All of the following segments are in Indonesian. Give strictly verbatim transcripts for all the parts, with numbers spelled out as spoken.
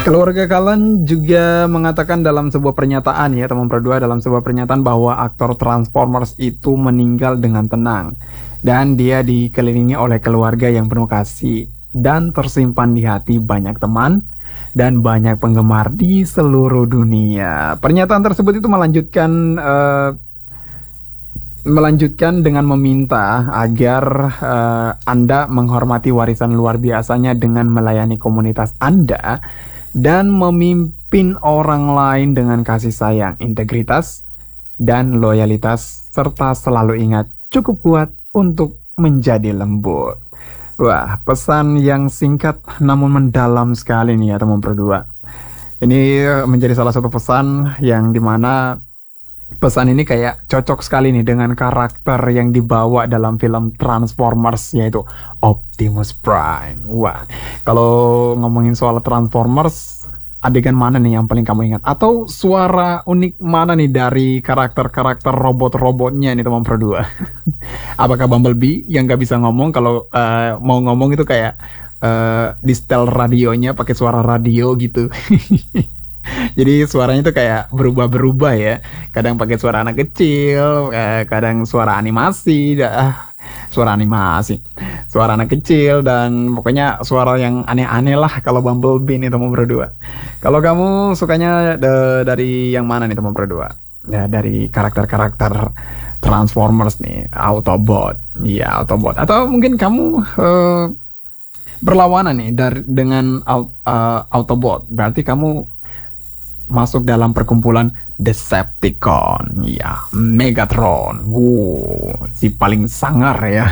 Keluarga Kalen juga mengatakan dalam sebuah pernyataan ya teman berdua dalam sebuah pernyataan bahwa aktor Transformers itu meninggal dengan tenang dan dia dikelilingi oleh keluarga yang penuh kasih dan tersimpan di hati banyak teman dan banyak penggemar di seluruh dunia. Pernyataan tersebut itu melanjutkan eh, melanjutkan dengan meminta agar eh, Anda menghormati warisan luar biasanya dengan melayani komunitas Anda dan memimpin orang lain dengan kasih sayang, integritas, dan loyalitas, serta selalu ingat cukup kuat untuk menjadi lembut. Wah, pesan yang singkat namun mendalam sekali nih ya teman berdua. Ini menjadi salah satu pesan yang dimana pesan ini kayak cocok sekali nih dengan karakter yang dibawa dalam film Transformers, yaitu Optimus Prime. Wah, kalau ngomongin soal Transformers, adegan mana nih yang paling kamu ingat? Atau suara unik mana nih dari karakter-karakter robot-robotnya nih teman berdua? Apakah Bumblebee yang nggak bisa ngomong, kalau uh, mau ngomong itu kayak uh, di setel radionya pakai suara radio gitu. Jadi suaranya tuh kayak berubah-berubah ya. Kadang pakai suara anak kecil, eh, kadang suara animasi, dah, suara animasi, suara anak kecil, dan pokoknya suara yang aneh-aneh lah kalau Bumblebee nih teman berdua. Kalau kamu sukanya de- dari yang mana nih teman berdua? Ya dari karakter-karakter Transformers nih, Autobot, iya Autobot. Atau mungkin kamu eh, berlawanan nih dari dengan au- eh, Autobot. Berarti kamu masuk dalam perkumpulan Decepticon, ya Megatron, wow, si paling sangar ya.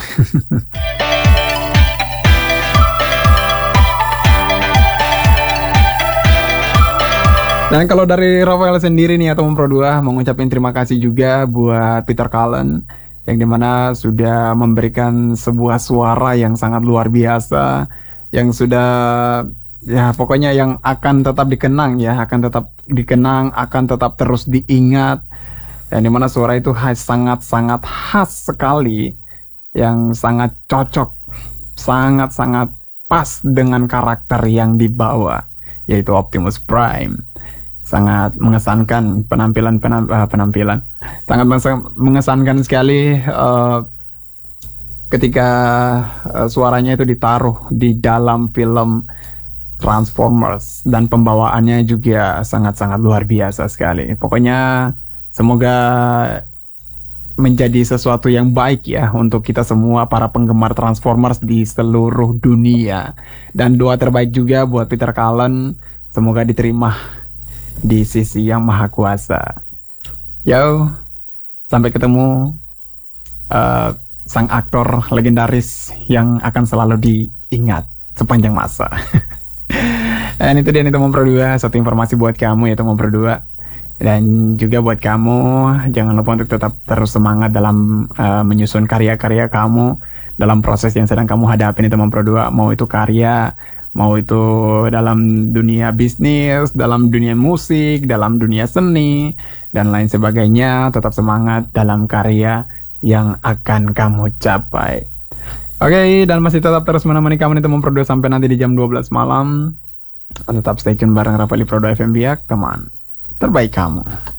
Dan kalau dari Rafael sendiri nih atau Pro dua mengucapkan terima kasih juga buat Peter Cullen yang dimana sudah memberikan sebuah suara yang sangat luar biasa, yang sudah ya pokoknya yang akan tetap dikenang ya, akan tetap dikenang, akan tetap terus diingat. Yang dimana suara itu khas, sangat-sangat khas sekali, yang sangat cocok, sangat-sangat pas dengan karakter yang dibawa, yaitu Optimus Prime. Sangat mengesankan penampilan penam, uh, penampilan, sangat mengesankan sekali uh, ketika uh, suaranya itu ditaruh di dalam film Transformers, dan pembawaannya juga sangat-sangat luar biasa sekali. Pokoknya semoga menjadi sesuatu yang baik ya untuk kita semua para penggemar Transformers di seluruh dunia. Dan doa terbaik juga buat Peter Cullen, semoga diterima di sisi yang maha kuasa. Yo, sampai ketemu uh, sang aktor legendaris yang akan selalu diingat sepanjang masa. Dan itu dia nih teman berdua, satu informasi buat kamu ya teman berdua. Dan juga buat kamu, jangan lupa untuk tetap terus semangat dalam uh, menyusun karya-karya kamu dalam proses yang sedang kamu hadapi nih teman berdua. Mau itu karya, mau itu dalam dunia bisnis, dalam dunia musik, dalam dunia seni, dan lain sebagainya. Tetap semangat dalam karya yang akan kamu capai. Oke, okay, dan masih tetap terus menemani kamu nih teman berdua sampai nanti di jam dua belas malam. Tetap stay tune bareng Rafali Pro dua F M Biak, teman terbaik kamu.